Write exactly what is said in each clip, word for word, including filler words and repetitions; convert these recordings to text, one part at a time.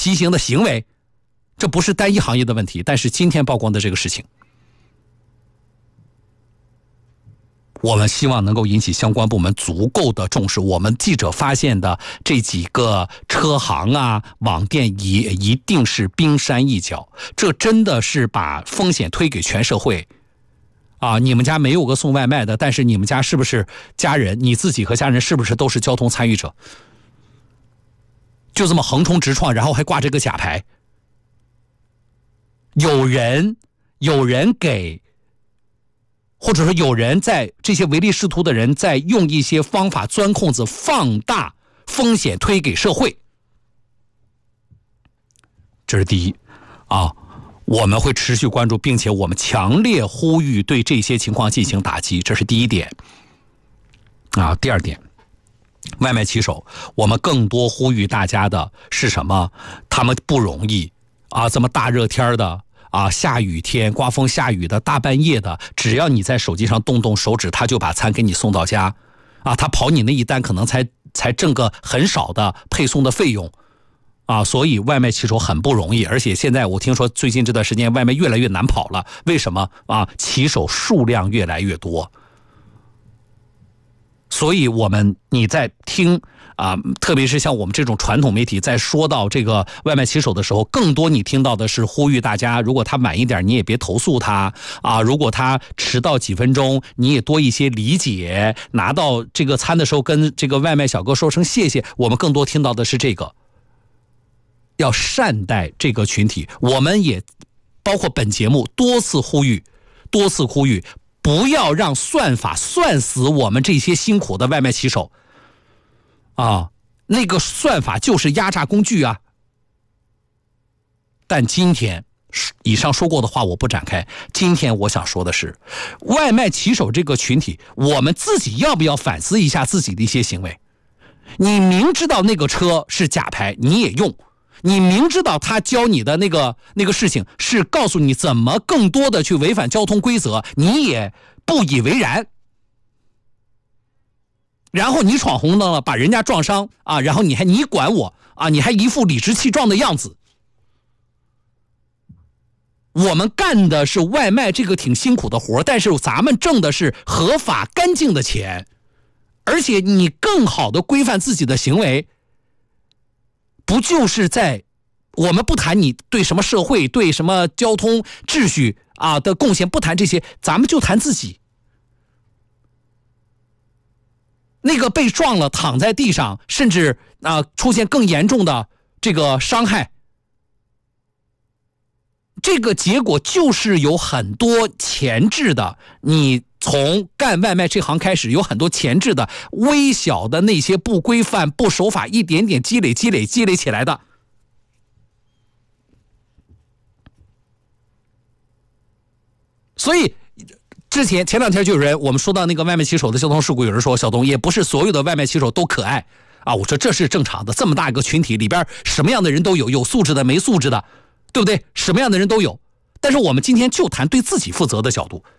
畸形的行为，这不是单一行业的问题。但是今天曝光的这个事情，我们希望能够引起相关部门足够的重视。我们记者发现的这几个车行啊、网店也一定是冰山一角，这真的是把风险推给全社会啊！你们家没有个送外卖的，但是你们家是不是家人，你自己和家人是不是都是交通参与者？就这么横冲直撞，然后还挂这个假牌。有人有人给，或者说有人在，这些唯利是图的人在用一些方法钻空子，放大风险推给社会。这是第一啊，我们会持续关注，并且我们强烈呼吁对这些情况进行打击，这是第一点啊。第二点，外卖骑手，我们更多呼吁大家的是什么？他们不容易啊，这么大热天的啊，下雨天、刮风下雨的、大半夜的，只要你在手机上动动手指，他就把餐给你送到家啊。他跑你那一单可能才才挣个很少的配送的费用啊，所以外卖骑手很不容易。而且现在我听说最近这段时间外卖越来越难跑了，为什么啊？骑手数量越来越多。所以我们你在听啊，特别是像我们这种传统媒体在说到这个外卖骑手的时候，更多你听到的是呼吁大家，如果他晚一点你也别投诉他啊，如果他迟到几分钟你也多一些理解，拿到这个餐的时候跟这个外卖小哥说声谢谢。我们更多听到的是这个，要善待这个群体。我们也包括本节目多次呼吁多次呼吁不要让算法算死我们这些辛苦的外卖骑手啊！那个算法就是压榨工具啊。但今天以上说过的话我不展开，今天我想说的是，外卖骑手这个群体，我们自己要不要反思一下自己的一些行为？你明知道那个车是假牌，你也用。你明知道他教你的那个那个事情是告诉你怎么更多的去违反交通规则，你也不以为然，然后你闯红灯了，把人家撞伤啊，然后你还你管我啊，你还一副理直气壮的样子。我们干的是外卖这个挺辛苦的活，但是咱们挣的是合法干净的钱，而且你更好的规范自己的行为，不就是在我们不谈你对什么社会对什么交通秩序啊的贡献，不谈这些，咱们就谈自己。那个被撞了躺在地上，甚至啊出现更严重的这个伤害，这个结果就是有很多前置的，你从干外卖这行开始，有很多前置的微小的那些不规范不守法，一点点积累积累积累起来的。所以之前前两天就有人，我们说到那个外卖骑手的交通事故，有人说小东，也不是所有的外卖骑手都可爱啊。我说这是正常的，这么大一个群体里边什么样的人都有，有素质的没素质的，对不对？什么样的人都有。但是我们今天就谈对自己负责的角度。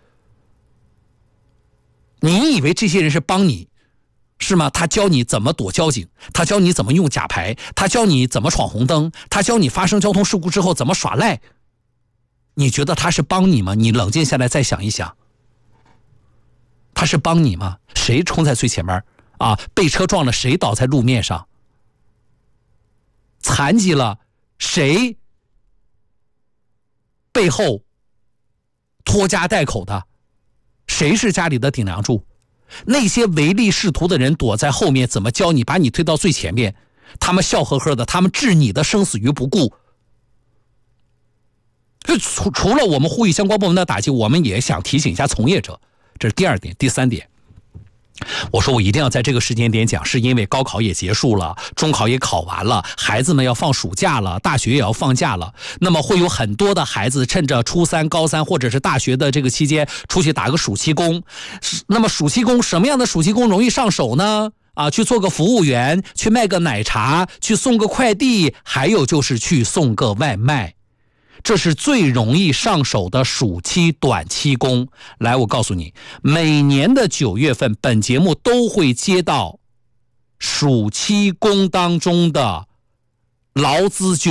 你以为这些人是帮你是吗？他教你怎么躲交警，他教你怎么用假牌，他教你怎么闯红灯，他教你发生交通事故之后怎么耍赖。你觉得他是帮你吗？你冷静下来再想一想，他是帮你吗？谁冲在最前面啊？被车撞了谁倒在路面上？残疾了谁背后拖家带口的？谁是家里的顶梁柱？那些唯利是图的人躲在后面，怎么教你把你推到最前面？他们笑呵呵的，他们置你的生死于不顾。除除了我们呼吁相关部门的打击，我们也想提醒一下从业者，这是第二点。第三点，我说我一定要在这个时间点讲，是因为高考也结束了，中考也考完了，孩子们要放暑假了，大学也要放假了，那么会有很多的孩子趁着初三高三或者是大学的这个期间出去打个暑期工。那么暑期工，什么样的暑期工容易上手呢？啊，去做个服务员，去卖个奶茶，去送个快递，还有就是去送个外卖，这是最容易上手的暑期短期工。来，我告诉你，每年的九月份，本节目都会接到暑期工当中的劳资纠